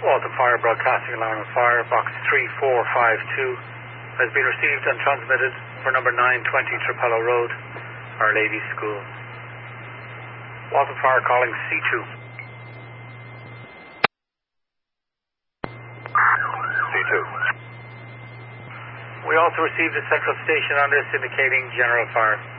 Waltham Fire broadcasting alarm of fire, box 3452, has been received and transmitted for number 920 Trapello Road, Our Lady School. Waltham Fire calling C2. C2. We also received a central station on this indicating general fire.